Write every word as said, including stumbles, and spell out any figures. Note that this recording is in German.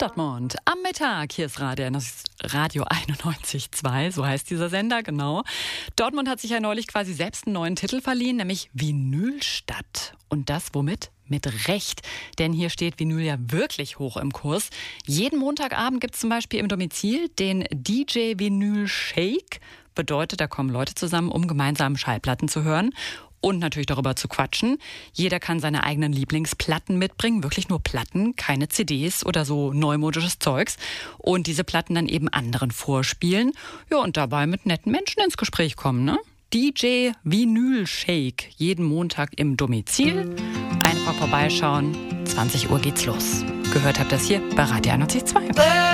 Dortmund am Mittag. Hier ist Radio, das ist Radio einundneunzig Komma zwei, so heißt dieser Sender, genau. Dortmund hat sich ja neulich quasi selbst einen neuen Titel verliehen, nämlich Vinylstadt. Und das womit? Mit Recht, denn hier steht Vinyl ja wirklich hoch im Kurs. Jeden Montagabend gibt es zum Beispiel im Domizil den D J Vinyl Shake. Bedeutet, da kommen Leute zusammen, um gemeinsam Schallplatten zu hören und natürlich darüber zu quatschen. Jeder kann seine eigenen Lieblingsplatten mitbringen, wirklich nur Platten, keine C Ds oder so neumodisches Zeugs. Und diese Platten dann eben anderen vorspielen. Ja, und dabei mit netten Menschen ins Gespräch kommen, ne? D J Vinyl Shake, jeden Montag im Domizil. Einfach vorbeischauen, zwanzig Uhr geht's los. Gehört habt ihr das hier bei Radio einundneunzig Komma zwei.